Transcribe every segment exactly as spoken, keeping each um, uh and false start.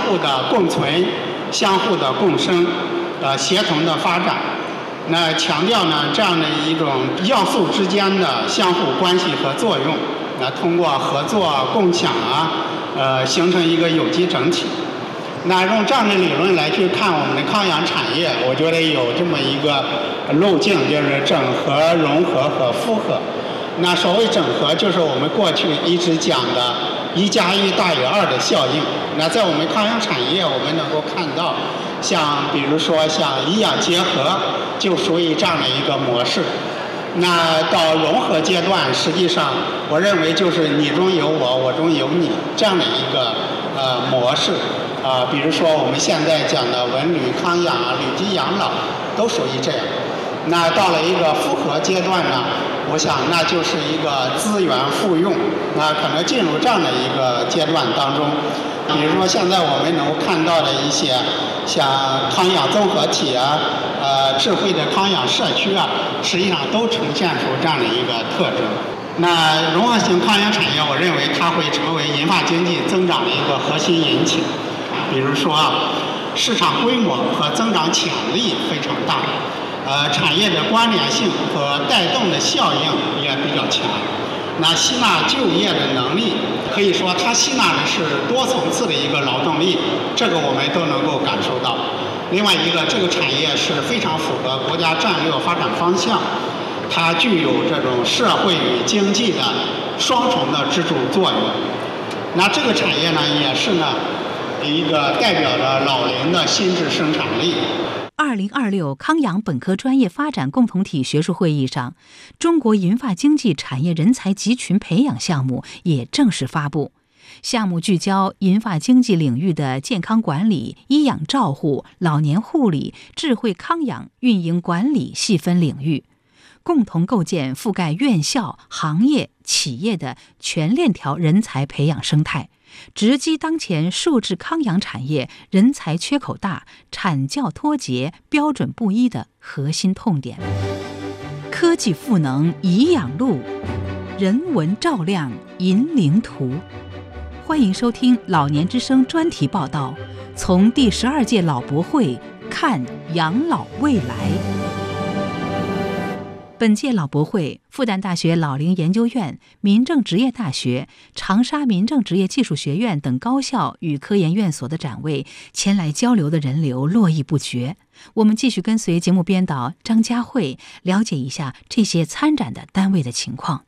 互的共存、相互的共生、呃协同的发展。那强调呢这样的一种要素之间的相互关系和作用，那通过合作共享啊，呃形成一个有机整体。那用这样的理论来去看我们的康养产业，我觉得有这么一个路径，就是整合、融合和复合。那所谓整合，就是我们过去一直讲的一加一大于二的效应。那在我们康养产业，我们能够看到，像比如说像医养结合，就属于这样的一个模式。那到融合阶段，实际上我认为就是你中有我，我中有你这样的一个呃模式。啊、呃，比如说我们现在讲的文旅康养啊、旅居养老，都属于这样。那到了一个复合阶段呢，我想那就是一个资源复用，那可能进入这样的一个阶段当中。比如说现在我们能够看到的一些像康养综合体啊、呃智慧的康养社区啊，实际上都呈现出这样的一个特征。那融合型康养产业，我认为它会成为银发经济增长的一个核心引擎。比如说啊，市场规模和增长潜力非常大，呃，产业的关联性和带动的效应也比较强。那吸纳就业的能力，可以说它吸纳的是多层次的一个劳动力，这个我们都能够感受到。另外一个，这个产业是非常符合国家战略发展方向，它具有这种社会与经济的双重的支柱作用。那这个产业呢，也是呢。一个代表着老龄的心智生产力。 二零二六康养本科专业发展共同体学术会议上，中国银发经济产业人才集群培养项目也正式发布。项目聚焦银发经济领域的健康管理、医养照护、老年护理、智慧康养、运营管理细分领域，共同构建覆盖院校、行业、企业的全链条人才培养生态。直击当前数字康养产业人才缺口大、产教脱节、标准不一的核心痛点。科技赋能颐养路，人文照亮银灵图。欢迎收听老年之声专题报道，从第十二届老博会看养老未来。本届老博会，复旦大学老龄研究院、民政职业大学、长沙民政职业技术学院等高校与科研院所的展位，前来交流的人流络绎不绝。我们继续跟随节目编导张佳慧，了解一下这些参展的单位的情况。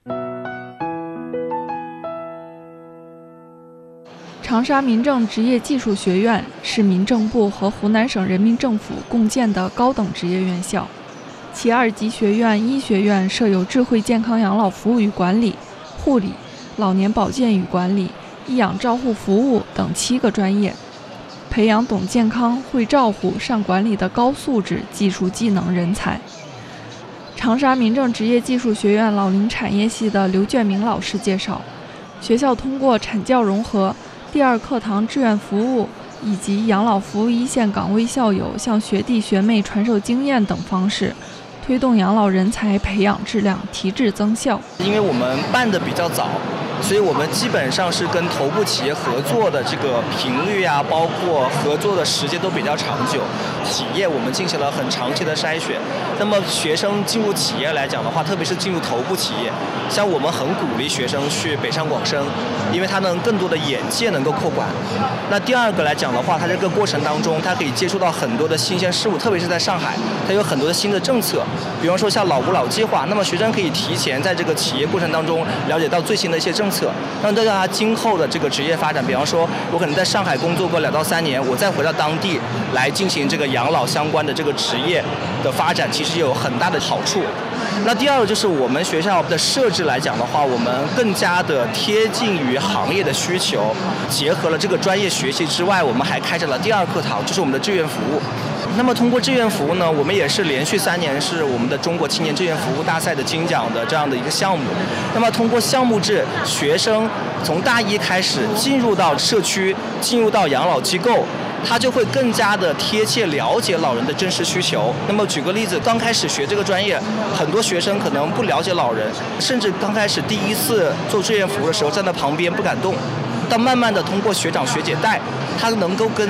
长沙民政职业技术学院是民政部和湖南省人民政府共建的高等职业院校。其二级学院、医学院设有智慧健康养老服务与管理、护理、老年保健与管理、医养照护服务等七个专业，培养懂健康、会照护、善管理的高素质技术技能人才。长沙民政职业技术学院老龄产业系的刘建明老师介绍，学校通过产教融合、第二课堂志愿服务以及养老服务一线岗位校友向学弟学妹传授经验等方式，推动养老人才培养质量提质增效。 因为我们办的比较早，所以我们基本上是跟头部企业合作的这个频率啊，包括合作的时间都比较长久。企业我们进行了很长期的筛选。那么学生进入企业来讲的话，特别是进入头部企业，像我们很鼓励学生去北上广深，因为他能更多的眼界能够扩广。那第二个来讲的话，他这个过程当中，他可以接触到很多的新鲜事物，特别是在上海，他有很多的新的政策，比方说像老吾老计划，那么学生可以提前在这个企业过程当中了解到最新的一些政策，让对他今后的这个职业发展，比方说我可能在上海工作过两到三年，我再回到当地来进行这个养老相关的这个职业的发展，其实有很大的好处。那第二个就是我们学校的设置来讲的话，我们更加的贴近于行业的需求，结合了这个专业学习之外，我们还开展了第二课堂，就是我们的志愿服务。那么通过志愿服务呢，我们也是连续三年是我们的中国青年志愿服务大赛的金奖的这样的一个项目。那么通过项目制，学生从大一开始进入到社区，进入到养老机构，他就会更加的贴切了解老人的真实需求。那么举个例子，刚开始学这个专业，很多学生可能不了解老人，甚至刚开始第一次做志愿服务的时候站在旁边不敢动，但慢慢的通过学长学姐带，他能够跟